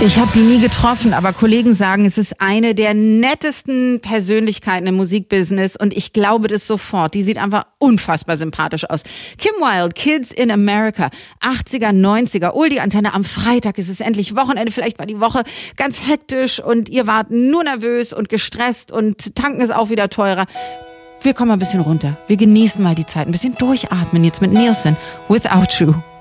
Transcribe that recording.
Ich habe die nie getroffen, aber Kollegen sagen, es ist eine der nettesten Persönlichkeiten im Musikbusiness und ich glaube das sofort. Die sieht einfach unfassbar sympathisch aus. Kim Wilde, Kids in America, 80er, 90er, die Antenne am Freitag, ist es endlich Wochenende, vielleicht war die Woche ganz hektisch und ihr wart nur nervös und gestresst und tanken ist auch wieder teurer. Wir kommen mal ein bisschen runter, wir genießen mal die Zeit, ein bisschen durchatmen jetzt mit Nielsen, Without You.